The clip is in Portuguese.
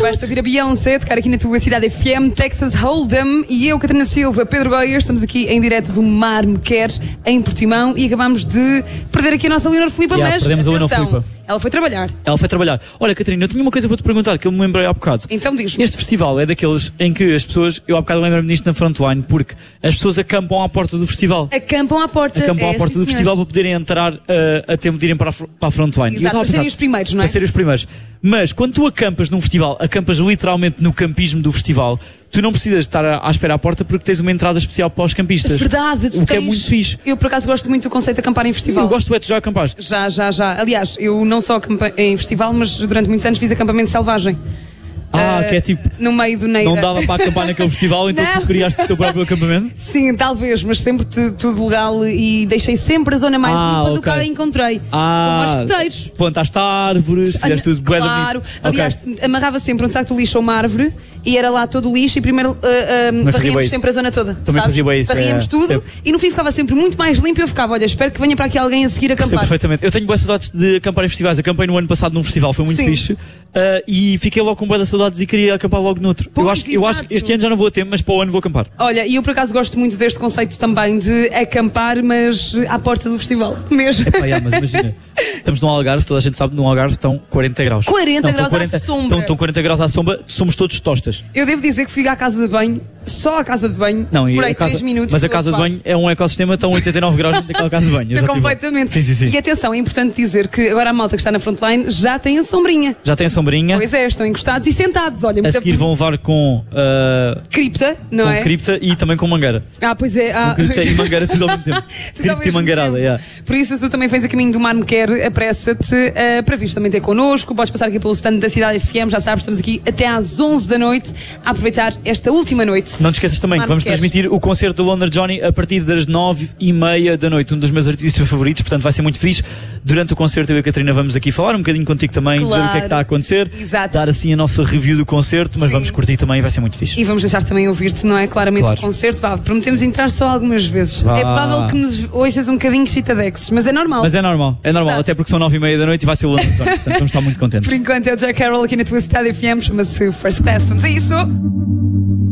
Basta vir a Beyoncé tocar aqui na tua cidade FM, Texas Hold'em, e eu, Catarina Silva, Pedro Goias, estamos aqui em direto do Mar Me Quer, em Portimão, e acabamos de perder aqui a nossa Leonor Filipa, mas perdemos a Leonor atenção, Filipa. ela foi trabalhar. Olha, Catarina, eu tinha uma coisa para te perguntar que eu me lembrei há bocado. Então diz-me. Este festival é daqueles em que as pessoas, eu há bocado lembro-me disto na Frontline, porque as pessoas acampam à porta do festival. Acampam à porta. Acampam à porta do festival para poderem entrar a tempo de irem para a Frontline. Exato, para serem os primeiros, não é? Para serem os primeiros. Mas quando tu acampas num festival, acampas literalmente no campismo do festival, tu não precisas estar à espera à porta porque tens uma entrada especial para os campistas. Verdade, tu o que tens... é muito fixe. Eu por acaso gosto muito do conceito de acampar em festival. Eu gosto tu já acampaste? Já. Aliás, eu não só acampei em festival, mas durante muitos anos fiz acampamento selvagem. Que é tipo... No meio do Neira. Não dava para acampar naquele festival, então tu criaste o teu próprio acampamento? Sim, talvez, mas sempre tudo legal e deixei sempre a zona mais limpa do que a encontrei. Como aos escuteiros. Plantaste árvores, fizeste tudo bué da Claro, bonito. aliás, amarrava sempre um saco de lixo a uma árvore e era lá todo o lixo e primeiro varríamos sempre a zona toda. Também fazia bem isso. Varríamos tudo sempre. E no fim ficava sempre muito mais limpo e eu ficava, olha, espero que venha para aqui alguém a seguir a acampar. Perfeitamente. Eu tenho boas saudades de acampar em festivais. Acampei no ano passado num festival, foi muito fixe. E fiquei logo com boas saudades e queria acampar logo noutro. Eu acho que este ano já não vou a tempo, mas para o ano vou acampar. Olha, e eu por acaso gosto muito deste conceito também de acampar, mas à porta do festival mesmo. Mas imagina, estamos num Algarve, toda a gente sabe que num Algarve estão 40 graus. 40 graus à sombra. Estão 40 graus à sombra, somos todos tostas. Eu devo dizer que fui à casa de banho, só à casa de banho, demorei 3 minutos. Mas a casa de banho é um ecossistema, estão 89 graus dentro daquela casa de banho. Completamente. Sim. E atenção, é importante dizer que agora a malta que está na frontline já tem a sombrinha. Já tem a sombrinha. Pois é, estão encostados e sentados. Olha, a seguir vão levar com cripta, não é? Com cripta e também com mangueira. Pois é. Com cripta e mangueira tudo ao mesmo tempo. Cripta e mangueirada, Por isso, se tu também fez a caminho do Mar Me Quer, apressa-te para vir também ter connosco. Podes passar aqui pelo stand da Cidade FM, já sabes, estamos aqui até às 11 da noite a aproveitar esta última noite. Não te esqueças também que vamos transmitir o concerto do Loner Johnny a partir das 9h30 da noite, um dos meus artistas favoritos, portanto vai ser muito fixe. Durante o concerto eu e a Catarina vamos aqui falar um bocadinho contigo também, dizer o que é que está a acontecer, dar assim a nossa review do concerto, mas vamos curtir também e vai ser muito fixe. E vamos deixar também ouvir-te, não é? Claramente o concerto, prometemos entrar só algumas vezes. É provável que nos ouças um bocadinho chitadexes, mas é normal. Mas é normal, até porque são 9h30 da noite e vai ser o Loner Johnny, portanto vamos estar muito contentes. Por enquanto é o Jack Carroll aqui na tua Cidade FM, chama-se First Class. Vamos a isso!